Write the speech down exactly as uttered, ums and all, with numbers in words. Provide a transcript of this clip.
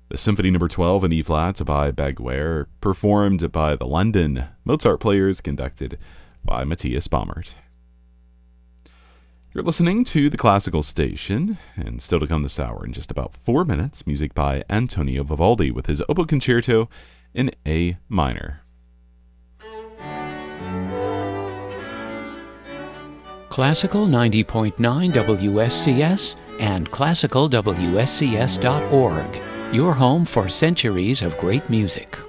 The Symphony Number twelve in E-flat by Beguer, performed by the London Mozart Players, conducted by Matthias Baumert. You're listening to the Classical Station, and still to come this hour in just about four minutes, music by Antonio Vivaldi with his Oboe Concerto in A minor. Classical ninety point nine W S C S and classical W S C S dot org, your home for centuries of great music.